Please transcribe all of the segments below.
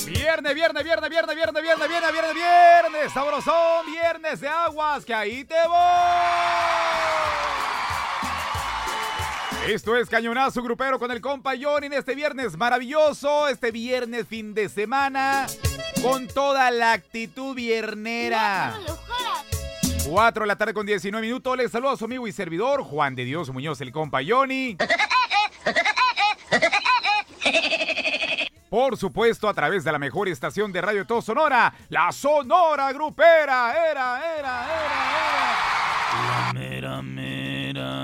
Viernes, sabrosón, viernes de aguas, que ahí te voy. Esto es Cañonazo Grupero con el compa Johnny en este viernes maravilloso, este viernes fin de semana, con toda la actitud viernera. 4 de la tarde con 19 minutos, les saludo a su amigo y servidor, Juan de Dios Muñoz, el compa Johnny. Por supuesto, a través de la mejor estación de radio de todo Sonora, la Sonora Grupera. La mera.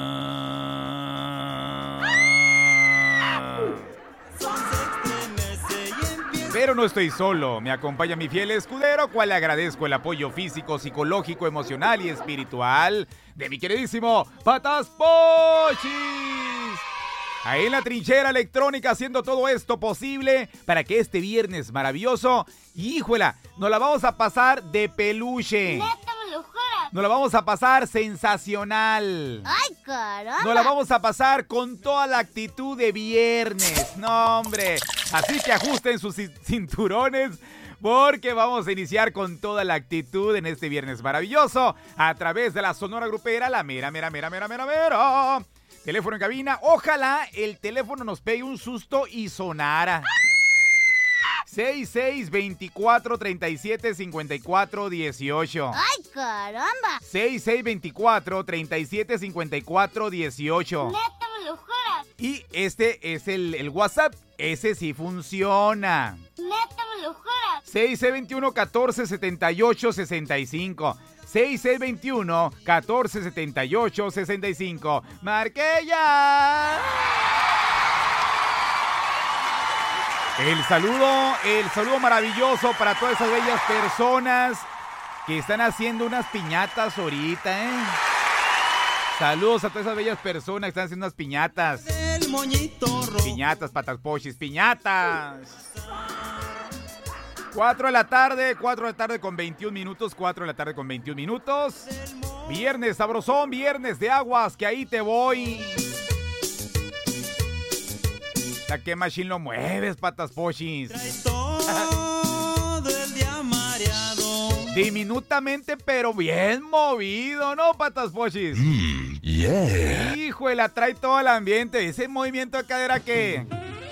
Pero no estoy solo, me acompaña mi fiel escudero, cual le agradezco el apoyo físico, psicológico, emocional y espiritual de mi queridísimo Patas Pochis. Ahí en la trinchera electrónica haciendo todo esto posible para que este viernes maravilloso, híjola, nos la vamos a pasar de peluche. ¡Neta, me lo juras! Nos la vamos a pasar sensacional. ¡Ay, caramba! Nos la vamos a pasar con toda la actitud de viernes. No, hombre. Así que ajusten sus cinturones, porque vamos a iniciar con toda la actitud en este viernes maravilloso a través de la Sonora Grupera, la mera. Teléfono en cabina. Ojalá el teléfono nos pegue un susto y sonara. 6624-3754-18. ¡Ay, caramba! 6624-3754-18. ¡Neta, me lo juras! Y este es el WhatsApp. Ese sí funciona. ¡Neta, me lo juras! 6621-1478-65. 6621-1478-65. ¡Marque ya! El saludo maravilloso para todas esas bellas personas que están haciendo unas piñatas ahorita, ¿eh? Saludos a todas esas bellas personas que están haciendo unas piñatas. El moñito rojo. Piñatas, Patas Pochis, piñatas. 4 de la tarde con 21 minutos, 4 de la tarde con 21 minutos. Viernes sabrosón, viernes de aguas, que ahí te voy. ¿A qué machine lo mueves, Patas Pochis? Trae todo el día mareado. Diminutamente, pero bien movido, ¿no, Patas Pochis? Yeah. Híjole, trae todo el ambiente. Ese movimiento de cadera que...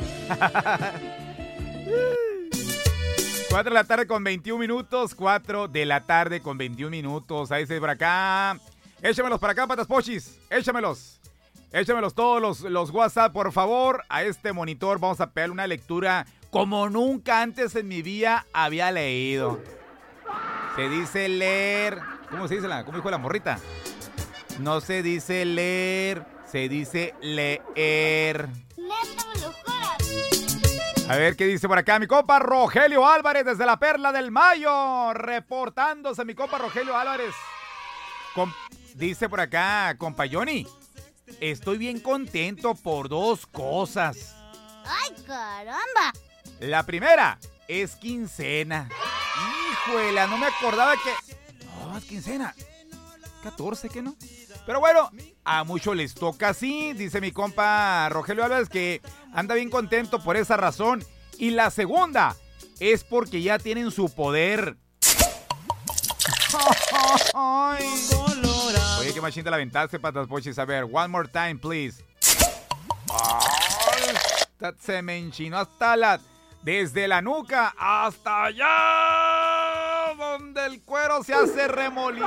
4 de la tarde con 21 minutos. 4 de la tarde con 21 minutos. Ahí se por acá. Échamelos para acá, Patas Pochis. Échamelos todos los WhatsApp, por favor. A este monitor vamos a pegar una lectura como nunca antes en mi vida había leído. Se dice leer. ¿Cómo se dice cómo dijo la morrita? No se dice leer, se dice leer. ¡Neta, me lo juras! A ver qué dice por acá mi compa Rogelio Álvarez desde la Perla del Mayo. Reportándose mi compa Rogelio Álvarez. Dice por acá, compa Johnny, estoy bien contento por dos cosas. ¡Ay, caramba! La primera es quincena. Híjole, no me acordaba que... No, es quincena. 14, ¿qué no? Pero bueno, a muchos les toca así, dice mi compa Rogelio Álvarez, que anda bien contento por esa razón. Y la segunda es porque ya tienen su poder. Oye, qué machín te la aventaste, Patas Pochis. A ver, one more time, please. Se me enchinó hasta desde la nuca hasta allá, donde el cuero se hace remolino.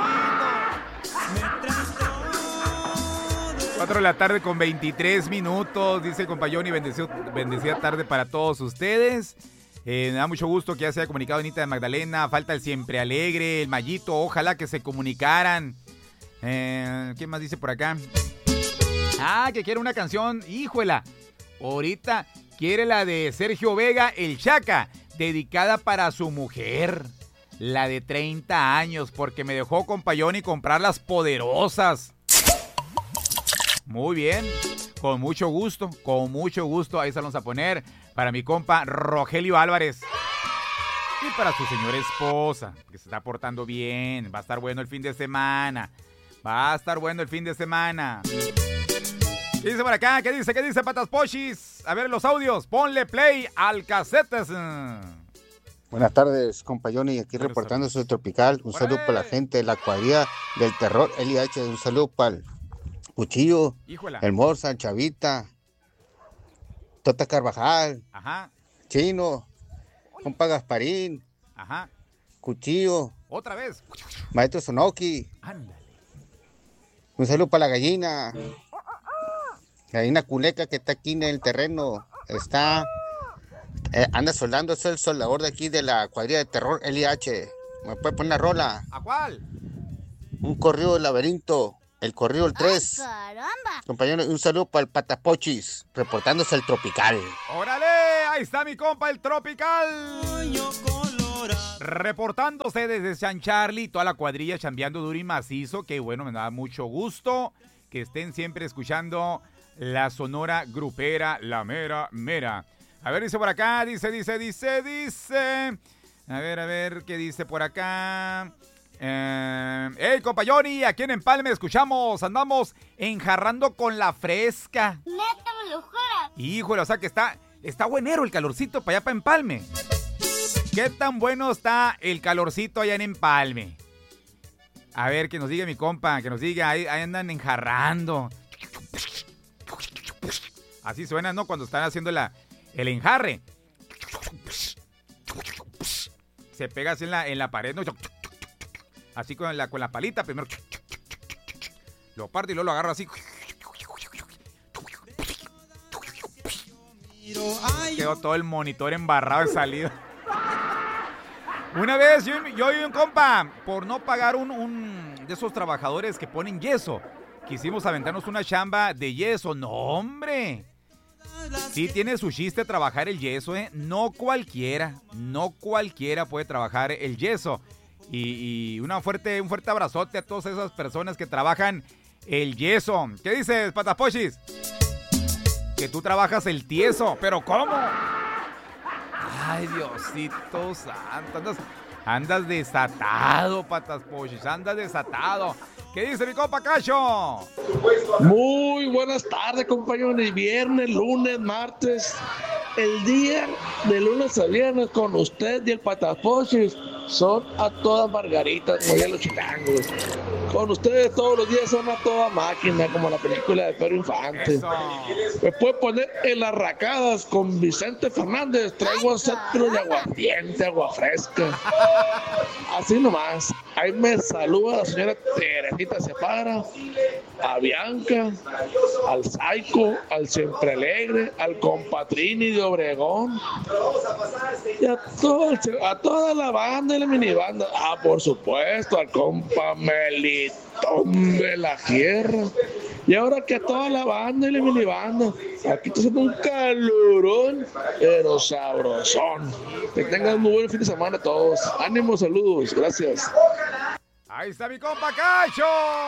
4 de la tarde con 23 minutos, dice el compa Johnny, bendecida tarde para todos ustedes. Me da mucho gusto que ya se haya comunicado Anita de Magdalena, falta el Siempre Alegre, el Mayito, ojalá que se comunicaran. ¿Qué más dice por acá? Que quiere una canción, híjola, ahorita quiere la de Sergio Vega, El Chaca, dedicada para su mujer, la de 30 años, porque me dejó compa Johnny comprar las poderosas. Muy bien, con mucho gusto, ahí se vamos a poner para mi compa Rogelio Álvarez. Y para su señora esposa, que se está portando bien, va a estar bueno el fin de semana. ¿Qué dice por acá? ¿Qué dice Patas Pochis? A ver los audios, ponle play al cassette. Buenas tardes, compañones, aquí Buenas reportando tardes. sobre Tropical. Un saludo para la gente de la cuadrilla del terror LH. Un saludo para el Cuchillo, Híjola. el Morsa, Chavita, Tota Carvajal, Ajá, Chino, compa Gasparín, ajá. Cuchillo, Otra vez. Maestro Sonoki. Ándale. Un saludo para la gallina. Gallina culeca que está aquí en el terreno. Anda soldando, es el soldador de aquí de la cuadrilla de terror LH. ¿Me puede poner una rola? ¿A cuál? Un corrido del laberinto, el corrido del 3. ¡Caramba! Compañero, un saludo para el Patapochis, reportándose el Tropical. ¡Órale! Ahí está mi compa, el Tropical. Sueño colorado. Reportándose desde San Charlie, toda la cuadrilla chambeando duro y macizo. Que bueno, me da mucho gusto que estén siempre escuchando la sonora grupera, la mera, mera. A ver, dice por acá, dice. A ver, ¿qué dice por acá? Hey, compa Johnny, aquí en Empalme escuchamos, andamos enjarrando con la fresca. ¡Neta me lo juras! Híjole, o sea que está buenero el calorcito para allá para Empalme. ¿Qué tan bueno está el calorcito allá en Empalme? A ver, que nos diga mi compa, que nos diga, ahí andan enjarrando. Así suena, ¿no? Cuando están haciendo el enjarre. Se pega así en la pared, ¿no? Así con la palita primero. Lo parte y luego lo agarra así. Quedó todo el monitor embarrado de salida. Una vez yo y un compa, por no pagar un de esos trabajadores que ponen yeso, quisimos aventarnos una chamba de yeso. ¡No, hombre! Sí tiene su chiste trabajar el yeso, ¿eh? No cualquiera puede trabajar el yeso. Y un fuerte abrazote a todas esas personas que trabajan el yeso. ¿Qué dices, Patapochis? Que tú trabajas el tieso. ¿Pero cómo? Ay, Diosito santo. Andas desatado, Patapochis. Andas desatado. ¿Qué dice mi compa Cacho? Muy buenas tardes, compañeros. Viernes, lunes, martes. El día de lunes a viernes con usted y el Patapochis son a todas margaritas, como ya los chilangos. Con ustedes todos los días son a toda máquina, como la película de Pedro Infante. Eso. Me puede poner en las racadas con Vicente Fernández. Traigo centro de aguardiente, agua fresca. Así nomás. Ahí me saluda la señora Teresita Separa, a Bianca, al Saico, al Siempre Alegre, al Compatrini de Obregón y a toda la banda y la minibanda. Ah, por supuesto, al compa Melitón de la Tierra. Y ahora que a toda la banda y la minibanda, aquí está haciendo un calorón, pero sabrosón. Que tengan muy buen fin de semana todos. Ánimo, saludos, gracias. Ahí está mi compa Cacho.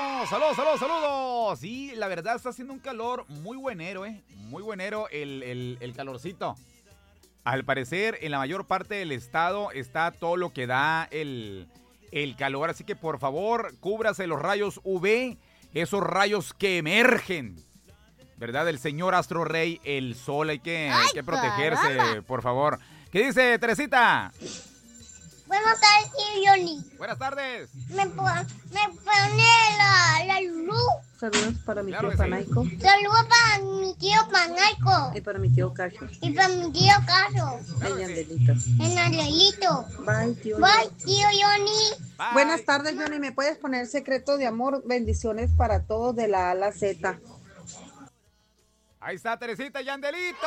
Saludos. Sí, la verdad está haciendo un calor muy buenero, muy buenero el calorcito. Al parecer, en la mayor parte del estado está todo lo que da el calor. Así que, por favor, cúbrase los rayos UV, esos rayos que emergen, ¿verdad? Del señor Astro Rey, el sol. Hay que protegerse, caramba. por favor. ¿Qué dice, Teresita? Buenas tardes, tío Johnny. Buenas tardes. ¿Me pone la luz? Saludos para mi Claro tío que sí. Panaico Saludos para mi tío Panaico y para mi tío Cacho, y para mi tío Carlos, el Yandelito. en Angelito. Bye, tío. Bye, tío Johnny. Bye. Buenas tardes, Johnny. ¿Me puedes poner secreto de amor? Bendiciones para todos de la A a la Z. Ahí está Teresita Yandelito.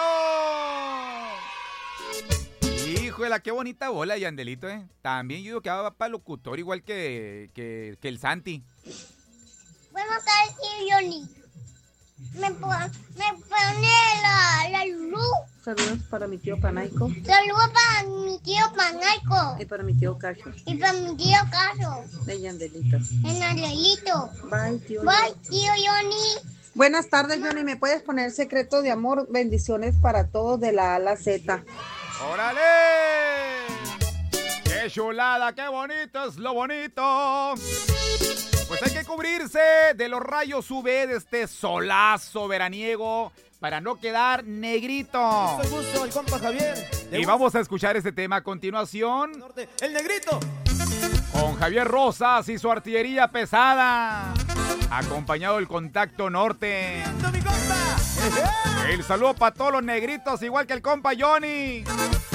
Híjole, qué bonita bola Yandelito, También yo digo que va para locutor igual que el Santi. Buenas tardes, tío Johnny. ¿Me pone la luz? Saludos para mi tío Panaico Saludos para mi tío Panaico y para mi tío Cacho, y para mi tío Carlos, el Yandelito. en Angelito. Bye, tío. Bye, tío Johnny. Buenas tardes, Johnny. ¿Me puedes poner secreto de amor? Bendiciones para todos de la A a la Z. ¡Órale! ¡Qué chulada! ¡Qué bonito es lo bonito! Pues Pues hay que cubrirse de los rayos UV de este solazo veraniego para no quedar negrito. Gusto, el compa Javier. Y vamos a escuchar este tema a continuación. El negrito. Con Javier Rosas y su artillería pesada. Acompañado del Contacto Norte. Mi compa. El saludo para todos los negritos, igual que el compa Johnny.